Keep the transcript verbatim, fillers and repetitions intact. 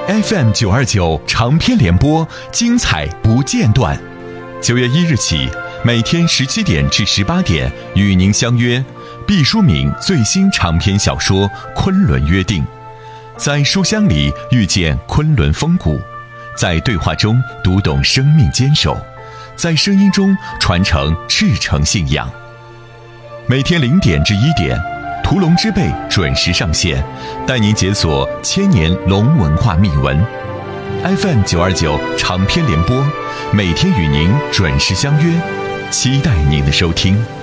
F M 九二九长篇联播，精彩不间断。九月一日起，每天十七点至十八点，与您相约毕淑敏最新长篇小说《昆仑约定》，在书香里遇见昆仑风骨，在对话中读懂生命坚守，在声音中传承赤诚信仰。每天零点至一点，屠龙之辈准时上线，带您解锁千年龙文化秘闻。F M 九二九长篇联播，每天与您准时相约，期待您的收听。